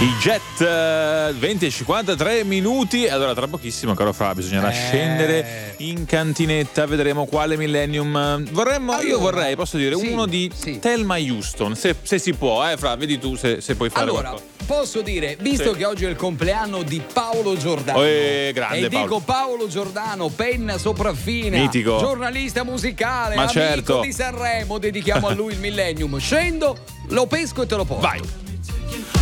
I Jet, 20 e 53 minuti. Allora, tra pochissimo, caro Fra, bisognerà scendere in cantinetta. Vedremo quale Millennium vorremmo. Io vorrei, posso dire, uno di Thelma Houston. Se si può, Fra, vedi tu se puoi fare qualcosa. Posso dire, visto che oggi è il compleanno di Paolo Giordano, grande e dico Paolo Giordano, penna sopraffina, mitico, giornalista musicale, ma amico certo di Sanremo, dedichiamo a lui il Millennium. Scendo, lo pesco e te lo porto. Vai.